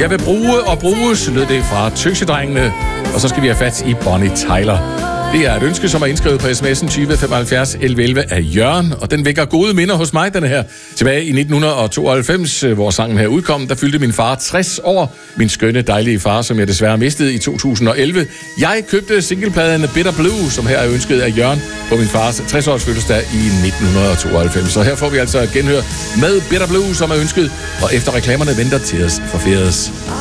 Jeg vil bruge og bruges, lød det fra Tøsedrengene. Og så skal vi have fat i Bonnie Tyler. Det er et ønske, som er indskrevet på sms'en 20 75 11 11 af Jørgen, og den vækker gode minder hos mig, den her. Tilbage i 1992, hvor sangen her udkom, der fyldte min far 60 år. Min skønne, dejlige far, som jeg desværre mistede i 2011. Jeg købte singlepladen Bitter Blue, som her er ønsket af Jørgen, på min fars 60-års fødselsdag i 1992. Så her får vi altså genhør med Bitter Blue, som er ønsket, og efter reklamerne venter til os for feriet.